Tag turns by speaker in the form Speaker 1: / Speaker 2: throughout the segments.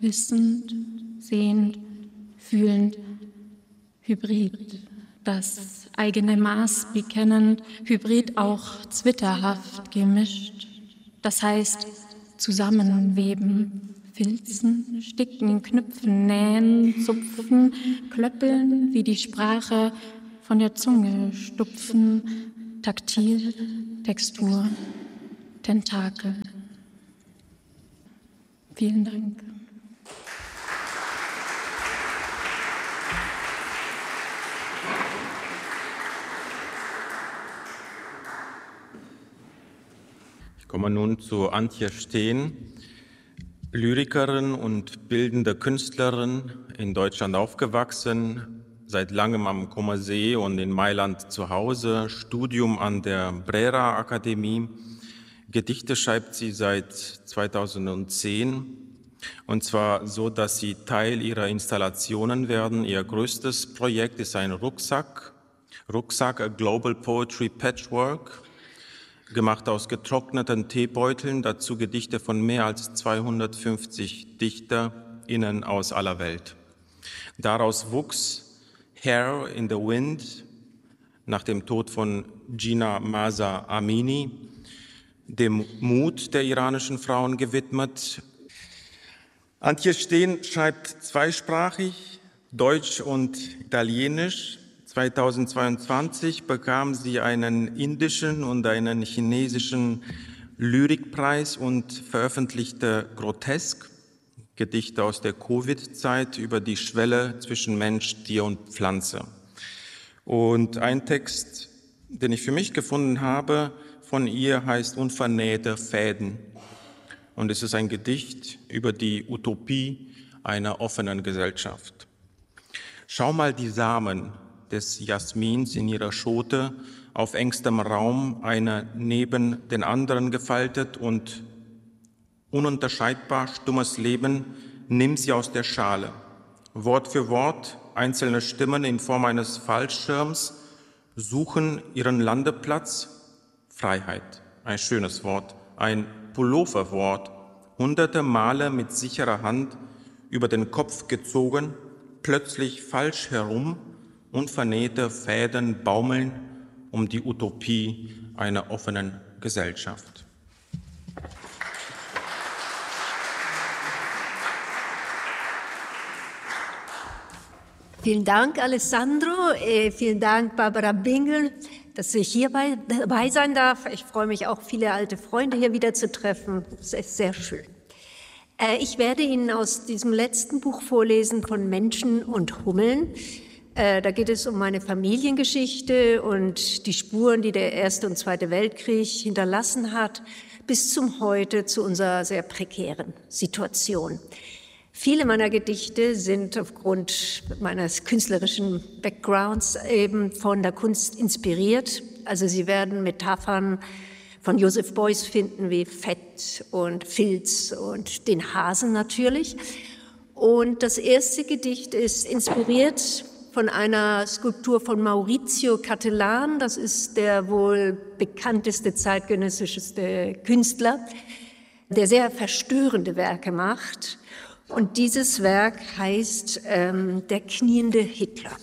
Speaker 1: wissend, sehend, fühlend, Hybrid, das eigene Maß bekennend, Hybrid auch zwitterhaft gemischt, das heißt zusammenweben, filzen, sticken, knüpfen, nähen, zupfen, klöppeln, wie die Sprache von der Zunge stupfen, taktil, Textur, Tentakel. Vielen Dank.
Speaker 2: Ich komme nun zu Antje Steen, Lyrikerin und bildende Künstlerin, in Deutschland aufgewachsen, seit langem am Comersee und in Mailand zu Hause, Studium an der Brera Akademie. Gedichte schreibt sie seit 2010, und zwar so, dass sie Teil ihrer Installationen werden. Ihr größtes Projekt ist ein Rucksack, A Global Poetry Patchwork, gemacht aus getrockneten Teebeuteln, dazu Gedichte von mehr als 250 DichterInnen aus aller Welt. Daraus wuchs Hair in the Wind, nach dem Tod von Jina Mahsa Amini, dem Mut der iranischen Frauen gewidmet. Antje Steen schreibt zweisprachig, Deutsch und Italienisch. 2022 bekam sie einen indischen und einen chinesischen Lyrikpreis und veröffentlichte Grotesk, Gedichte aus der Covid-Zeit über die Schwelle zwischen Mensch, Tier und Pflanze. Und ein Text, den ich für mich gefunden habe, von ihr heißt Unvernähte Fäden. Und es ist ein Gedicht über die Utopie einer offenen Gesellschaft. Schau mal die Samen des Jasmins in ihrer Schote, auf engstem Raum, einer neben den anderen gefaltet und ununterscheidbar stummes Leben, nimm sie aus der Schale. Wort für Wort, einzelne Stimmen in Form eines Fallschirms suchen ihren Landeplatz. Freiheit, ein schönes Wort, ein Pulloverwort, hunderte Male mit sicherer Hand über den Kopf gezogen, plötzlich falsch herum, unvernähte Fäden baumeln um die Utopie einer offenen Gesellschaft.
Speaker 3: Vielen Dank, Alessandro. Vielen Dank, Barbara Bingel, dass ich hier dabei sein darf. Ich freue mich auch, viele alte Freunde hier wieder zu treffen. Es ist sehr schön. Ich werde Ihnen aus diesem letzten Buch vorlesen von Menschen und Hummeln. Da geht es um meine Familiengeschichte und die Spuren, die der Erste und Zweite Weltkrieg hinterlassen hat, bis zum Heute zu unserer sehr prekären Situation. Viele meiner Gedichte sind aufgrund meines künstlerischen Backgrounds eben von der Kunst inspiriert. Also sie werden Metaphern von Joseph Beuys finden wie Fett und Filz und den Hasen natürlich. Und das erste Gedicht ist inspiriert von einer Skulptur von Maurizio Cattelan. Das ist der wohl bekannteste zeitgenössischste Künstler, der sehr verstörende Werke macht. Und dieses Werk heißt Der kniende Hitler.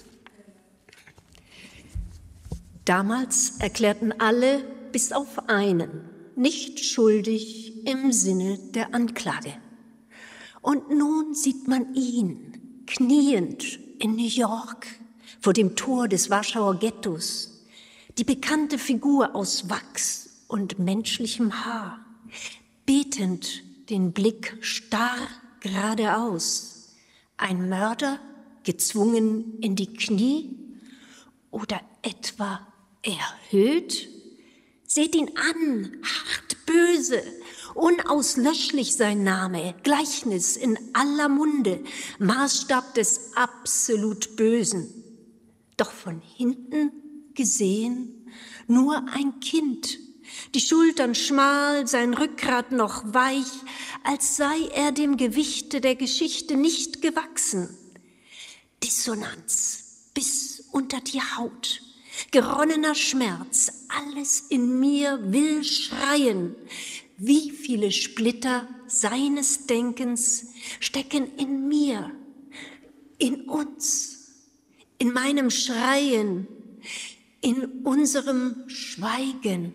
Speaker 3: Damals erklärten alle, bis auf einen, nicht schuldig im Sinne der Anklage. Und nun sieht man ihn kniend in New York vor dem Tor des Warschauer Ghettos, die bekannte Figur aus Wachs und menschlichem Haar, betend den Blick starr geradeaus, ein Mörder gezwungen in die Knie oder etwa erhöht? Seht ihn an, hart böse, unauslöschlich sein Name, Gleichnis in aller Munde, Maßstab des absolut Bösen. Doch von hinten gesehen nur ein Kind, die Schultern schmal, sein Rückgrat noch weich, als sei er dem Gewichte der Geschichte nicht gewachsen. Dissonanz bis unter die Haut, geronnener Schmerz, alles in mir will schreien. Wie viele Splitter seines Denkens stecken in mir, in uns, in meinem Schreien, in unserem Schweigen.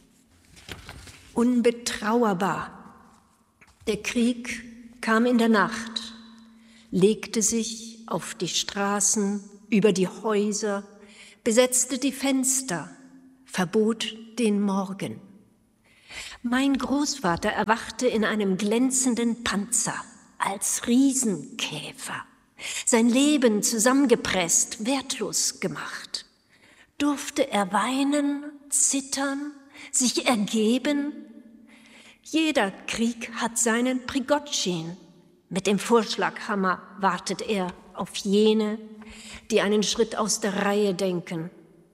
Speaker 3: Unbetrauerbar. Der Krieg kam in der Nacht, legte sich auf die Straßen, über die Häuser, besetzte die Fenster, verbot den Morgen. Mein Großvater erwachte in einem glänzenden Panzer als Riesenkäfer, sein Leben zusammengepresst, wertlos gemacht. Durfte er weinen, zittern, sich ergeben? Jeder Krieg hat seinen Prigozhin. Mit dem Vorschlaghammer wartet er auf jene, die einen Schritt aus der Reihe denken.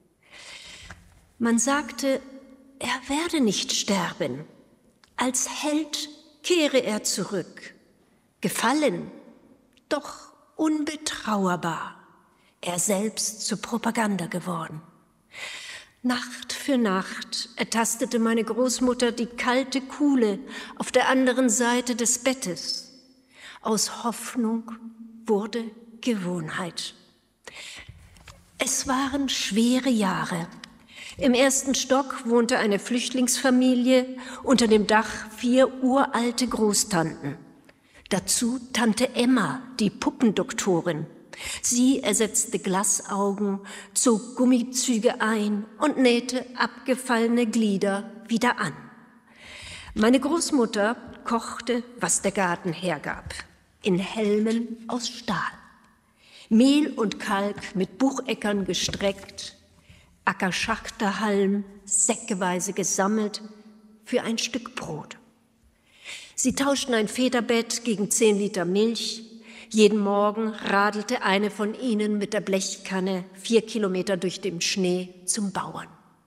Speaker 3: Man sagte, er werde nicht sterben. Als Held kehre er zurück. Gefallen, doch unbetrauerbar. Er selbst zur Propaganda geworden. Nacht für Nacht ertastete meine Großmutter die kalte Kuhle auf der anderen Seite des Bettes. Aus Hoffnung wurde Gewohnheit. Es waren schwere Jahre. Im ersten Stock wohnte eine Flüchtlingsfamilie, unter dem Dach 4 uralte Großtanten. Dazu Tante Emma, die Puppendoktorin. Sie ersetzte Glasaugen, zog Gummizüge ein und nähte abgefallene Glieder wieder an. Meine Großmutter kochte, was der Garten hergab, in Helmen aus Stahl. Mehl und Kalk mit Bucheckern gestreckt, Ackerschachterhalm säckeweise gesammelt für ein Stück Brot. Sie tauschten ein Federbett gegen 10 Liter Milch. Jeden Morgen radelte eine von ihnen mit der Blechkanne 4 Kilometer durch den Schnee zum Bauern.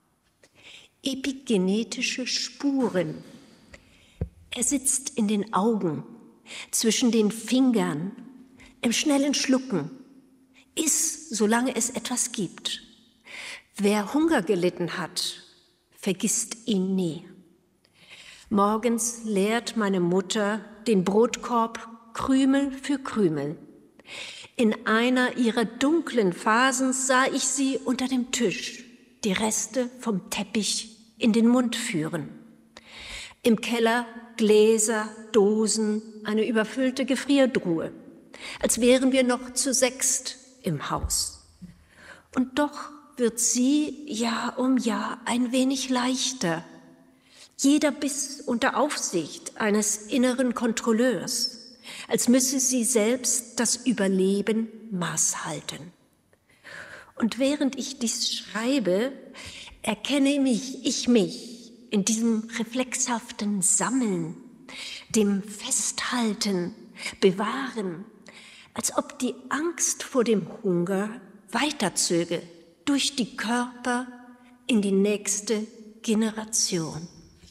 Speaker 3: Epigenetische Spuren. Er sitzt in den Augen, zwischen den Fingern, im schnellen Schlucken. Iss, solange es etwas gibt. Wer Hunger gelitten hat, vergisst ihn nie. Morgens leert meine Mutter den Brotkorb Krümel für Krümel. In einer ihrer dunklen Phasen sah ich sie unter dem Tisch, die Reste vom Teppich in den Mund führen. Im Keller Gläser, Dosen, eine überfüllte Gefriertruhe, als wären wir noch zu 6 im Haus. Und doch wird sie Jahr um Jahr ein wenig leichter. Jeder Biss unter Aufsicht eines inneren Kontrolleurs, als müsse sie selbst das Überleben Maß halten. Und während ich dies schreibe, erkenne ich mich in diesem reflexhaften Sammeln, dem Festhalten, Bewahren, als ob die Angst vor dem Hunger weiterzöge durch die Körper in die nächste Generation.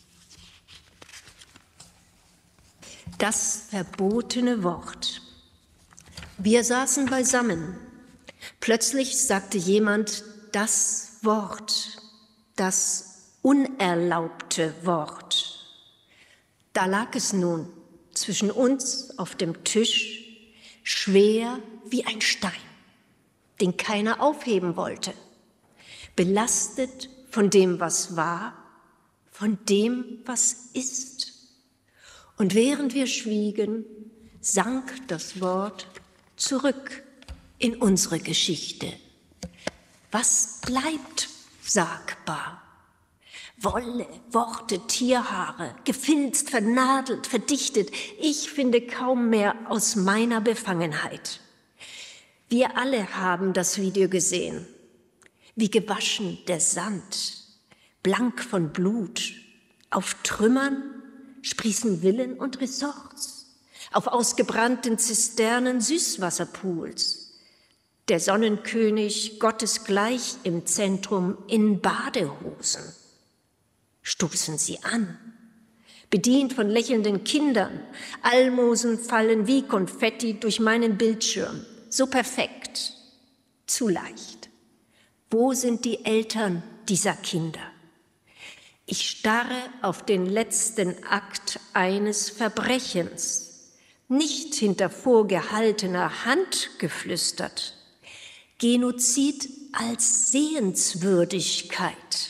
Speaker 3: Das verbotene Wort. Wir saßen beisammen. Plötzlich sagte jemand das Wort, das unerlaubte Wort. Da lag es nun zwischen uns auf dem Tisch, schwer wie ein Stein, den keiner aufheben wollte, belastet von dem, was war, von dem, was ist. Und während wir schwiegen, sank das Wort zurück in unsere Geschichte. Was bleibt sagbar? Wolle, Worte, Tierhaare, gefilzt, vernadelt, verdichtet. Ich finde kaum mehr aus meiner Befangenheit. Wir alle haben das Video gesehen. Wie gewaschen der Sand, blank von Blut, auf Trümmern sprießen Villen und Ressorts, auf ausgebrannten Zisternen Süßwasserpools. Der Sonnenkönig gottesgleich im Zentrum in Badehosen. Stoßen sie an, bedient von lächelnden Kindern. Almosen fallen wie Konfetti durch meinen Bildschirm. So perfekt, zu leicht. Wo sind die Eltern dieser Kinder? Ich starre auf den letzten Akt eines Verbrechens, nicht hinter vorgehaltener Hand geflüstert. Genozid als Sehenswürdigkeit.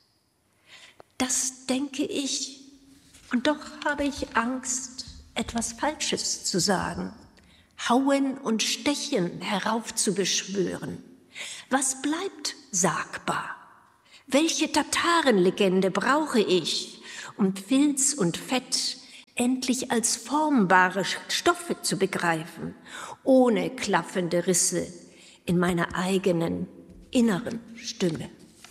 Speaker 3: Das denke ich, und doch habe ich Angst, etwas Falsches zu sagen, Hauen und Stechen heraufzubeschwören. Was bleibt sagbar? Welche Tatarenlegende brauche ich, um Filz und Fett endlich als formbare Stoffe zu begreifen, ohne klaffende Risse in meiner eigenen inneren Stimme?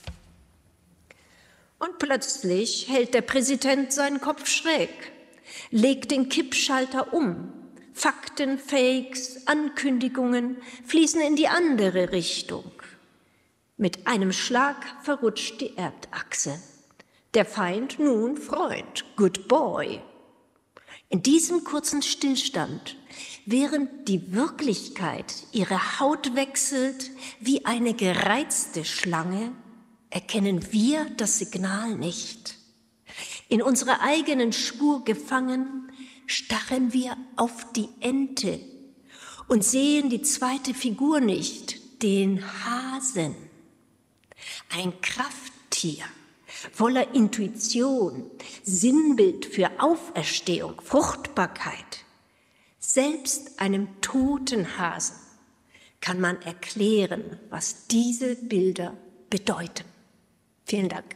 Speaker 3: Und plötzlich hält der Präsident seinen Kopf schräg, legt den Kippschalter um. Fakten, Fakes, Ankündigungen fließen in die andere Richtung. Mit einem Schlag verrutscht die Erdachse. Der Feind nun Freund, good boy. In diesem kurzen Stillstand, während die Wirklichkeit ihre Haut wechselt wie eine gereizte Schlange, erkennen wir das Signal nicht. In unserer eigenen Spur gefangen, starren wir auf die Ente und sehen die zweite Figur nicht, den Hasen. Ein Krafttier voller Intuition, Sinnbild für Auferstehung, Fruchtbarkeit. Selbst einem toten Hasen kann man erklären, was diese Bilder bedeuten. Vielen Dank.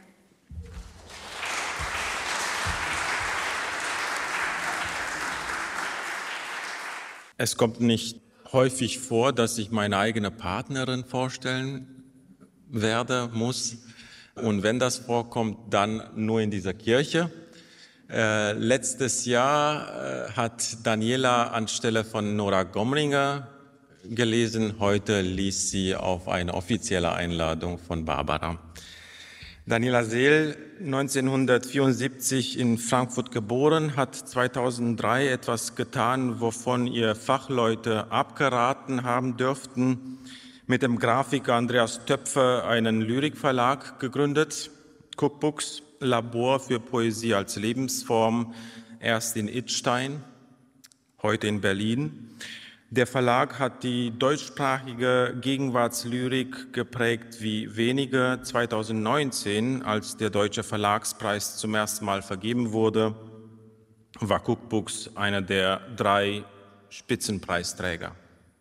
Speaker 2: Es kommt nicht häufig vor, dass ich meine eigene Partnerin vorstellen muss. Und wenn das vorkommt, dann nur in dieser Kirche. Letztes Jahr hat Daniela anstelle von Nora Gomringer gelesen. Heute liest sie auf eine offizielle Einladung von Barbara. Daniela Seel, 1974 in Frankfurt geboren, hat 2003 etwas getan, wovon ihr Fachleute abgeraten haben dürften. Mit dem Grafiker Andreas Töpfer einen Lyrikverlag gegründet, Cookbooks, Labor für Poesie als Lebensform, erst in Idstein, heute in Berlin. Der Verlag hat die deutschsprachige Gegenwartslyrik geprägt wie wenige. 2019, als der Deutsche Verlagspreis zum ersten Mal vergeben wurde, war Cookbooks einer der 3 Spitzenpreisträger.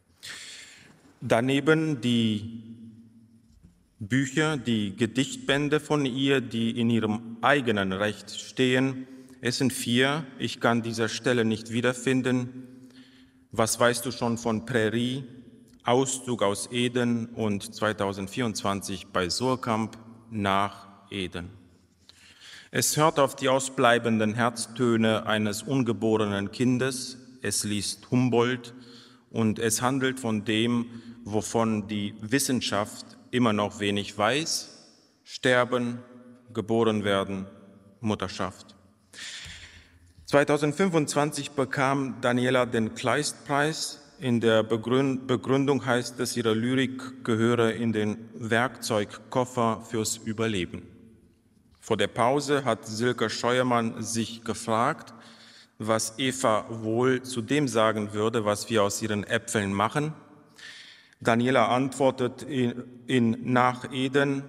Speaker 2: Daneben die Bücher, die Gedichtbände von ihr, die in ihrem eigenen Recht stehen. Es sind 4, ich kann dieser Stelle nicht wiederfinden. Was weißt du schon von Prärie, Auszug aus Eden und 2024 bei Surkamp nach Eden. Es hört auf die ausbleibenden Herztöne eines ungeborenen Kindes, es liest Humboldt und es handelt von dem, wovon die Wissenschaft immer noch wenig weiß: Sterben, geboren werden, Mutterschaft. 2025 bekam Daniela den Kleistpreis. In der Begründung heißt es, ihre Lyrik gehöre in den Werkzeugkoffer fürs Überleben. Vor der Pause hat Silke Scheuermann sich gefragt, was Eva wohl zu dem sagen würde, was wir aus ihren Äpfeln machen. Daniela antwortet in Nach Eden: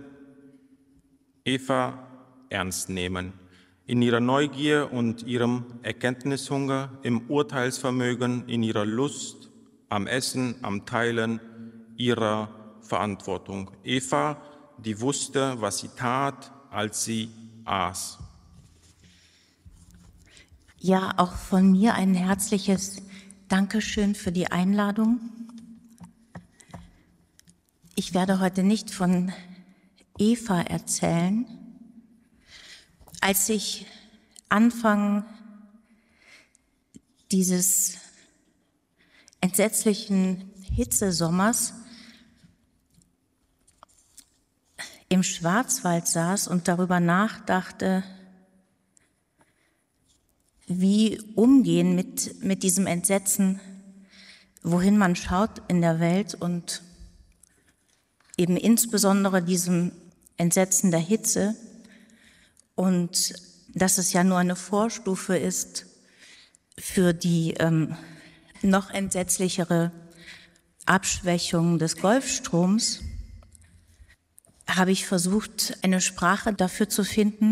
Speaker 2: Eva ernst nehmen. In ihrer Neugier und ihrem Erkenntnishunger, im Urteilsvermögen, in ihrer Lust am Essen, am Teilen, ihrer Verantwortung. Eva, die wusste, was sie tat, als sie aß.
Speaker 4: Ja, auch von mir ein herzliches Dankeschön für die Einladung. Ich werde heute nicht von Eva erzählen. Als ich Anfang dieses entsetzlichen Hitzesommers im Schwarzwald saß und darüber nachdachte, wie umgehen mit diesem Entsetzen, wohin man schaut in der Welt und eben insbesondere diesem Entsetzen der Hitze, und dass es ja nur eine Vorstufe ist für die noch entsetzlichere Abschwächung des Golfstroms, habe ich versucht, eine Sprache dafür zu finden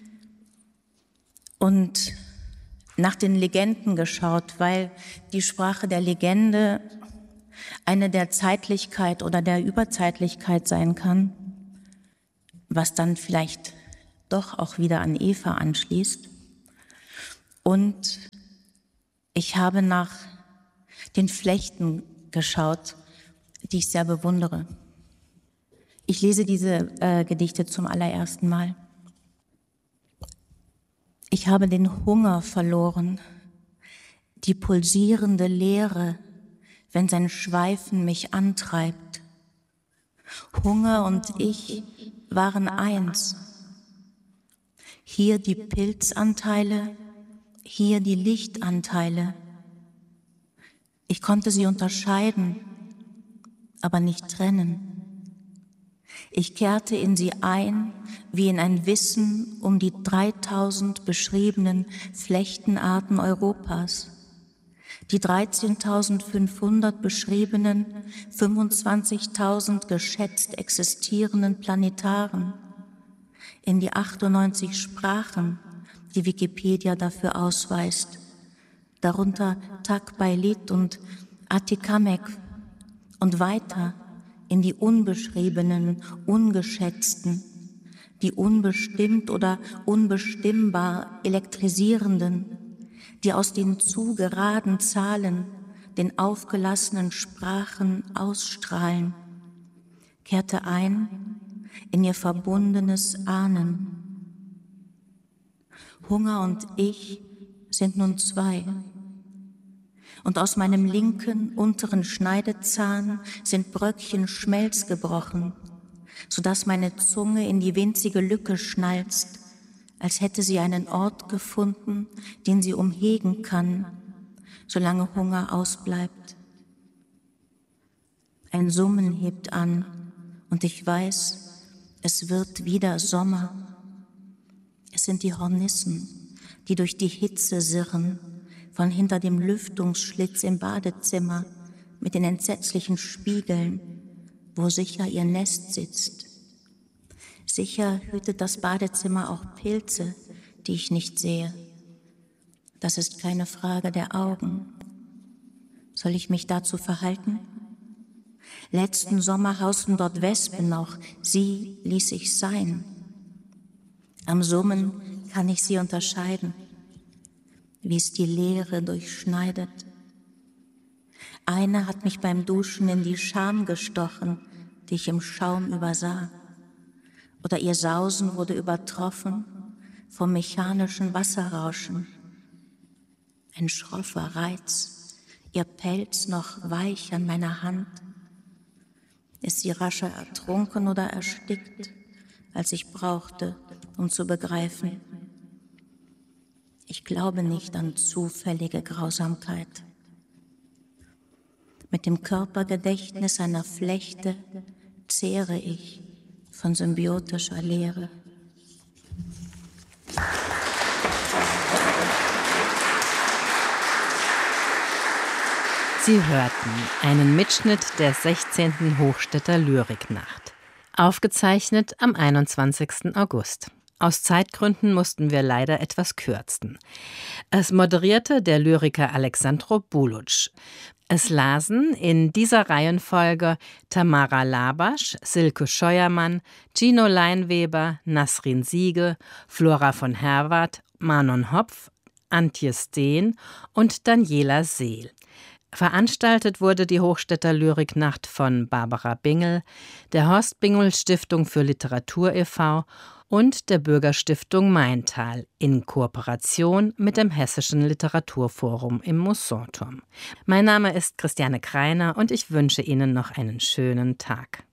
Speaker 4: und nach den Legenden geschaut, weil die Sprache der Legende eine der Zeitlichkeit oder der Überzeitlichkeit sein kann, was dann vielleicht doch auch wieder an Eva anschließt. Und ich habe nach den Flechten geschaut, die ich sehr bewundere. Ich lese diese Gedichte zum allerersten Mal. Ich habe den Hunger verloren, die pulsierende Leere, wenn sein Schweifen mich antreibt. Hunger und ich waren eins. Hier die Pilzanteile, hier die Lichtanteile. Ich konnte sie unterscheiden, aber nicht trennen. Ich kehrte in sie ein, wie in ein Wissen um die 3000 beschriebenen Flechtenarten Europas, die 13.500 beschriebenen, 25.000 geschätzt existierenden Planetaren, in die 98 Sprachen, die Wikipedia dafür ausweist, darunter Takbailit und Atikamek, und weiter in die unbeschriebenen, ungeschätzten, die unbestimmt oder unbestimmbar elektrisierenden, die aus den zu geraden Zahlen, den aufgelassenen Sprachen ausstrahlen, kehrte ein in ihr verbundenes Ahnen. Hunger und ich sind nun zwei. Und aus meinem linken unteren Schneidezahn sind Bröckchen Schmelz gebrochen, sodass meine Zunge in die winzige Lücke schnalzt, als hätte sie einen Ort gefunden, den sie umhegen kann, solange Hunger ausbleibt. Ein Summen hebt an und ich weiß, es wird wieder Sommer. Es sind die Hornissen, die durch die Hitze sirren, von hinter dem Lüftungsschlitz im Badezimmer mit den entsetzlichen Spiegeln, wo sicher ihr Nest sitzt. Sicher hütet das Badezimmer auch Pilze, die ich nicht sehe. Das ist keine Frage der Augen. Soll ich mich dazu verhalten? Letzten Sommer hausten dort Wespen noch, sie ließ ich sein. Am Summen kann ich sie unterscheiden, wie es die Leere durchschneidet. Eine hat mich beim Duschen in die Scham gestochen, die ich im Schaum übersah. Oder ihr Sausen wurde übertroffen vom mechanischen Wasserrauschen. Ein schroffer Reiz, ihr Pelz noch weich an meiner Hand. Ist sie rascher ertrunken oder erstickt, als ich brauchte, um zu begreifen? Ich glaube nicht an zufällige Grausamkeit. Mit dem Körpergedächtnis einer Flechte zehre ich von symbiotischer Leere.
Speaker 5: Sie hörten einen Mitschnitt der 16. Hochstädter Lyriknacht, aufgezeichnet am 21. August. Aus Zeitgründen mussten wir leider etwas kürzen. Es moderierte der Lyriker Alexandro Buluc. Es lasen in dieser Reihenfolge Tamara Labasch, Silke Scheuermann, Gino Leinweber, Nasrin Siege, Flora von Herwarth, Manon Hopf, Antje Steen und Daniela Seel. Veranstaltet wurde die Hochstädter Lyriknacht von Barbara Bingel, der Horst Bingel Stiftung für Literatur e.V. und der Bürgerstiftung Maintal in Kooperation mit dem Hessischen Literaturforum im Mousson-Turm. Mein Name ist Christiane Kreiner und ich wünsche Ihnen noch einen schönen Tag.